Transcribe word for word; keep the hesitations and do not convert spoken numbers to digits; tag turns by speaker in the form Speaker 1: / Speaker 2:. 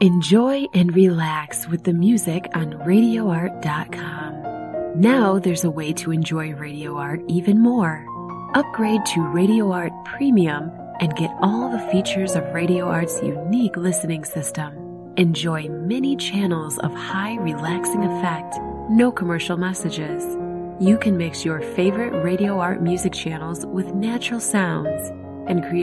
Speaker 1: Enjoy and relax with the music on radio art dot com. Now there's a way to enjoy Radio Art even more. Upgrade to Radio Art Premium and get all the features of Radio Art's unique listening system. Enjoy many channels of high relaxing effect, no commercial messages. You can mix your favorite Radio Art music channels with natural sounds and create